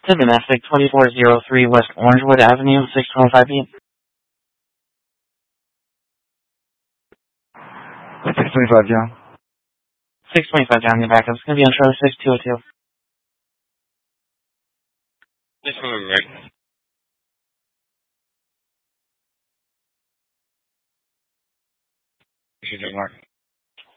The Domestic 2403 West Orangewood Avenue, 625 feet. 625 John. 625 John, your backup. It's going to be on trailer 6202. Just moving right. This is Mark.